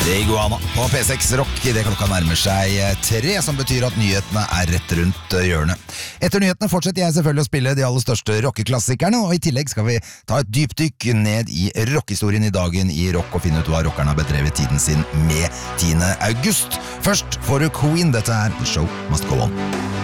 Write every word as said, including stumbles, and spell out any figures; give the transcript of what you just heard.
Iguana på P seks Rock I det klokka nærmer seg tre, som betyr at nyhetene er rett rundt hjørnet. Etter nyhetene fortsetter jeg selvfølgelig å spille de aller største rockeklassikerne, og I tillegg skal vi ta et dypdykk ned I rockhistorien I dagen I rock og finne ut hva rockerne har bedrevet tiden sin med tiende august. Først får du Queen, dette er The Show Must Go On.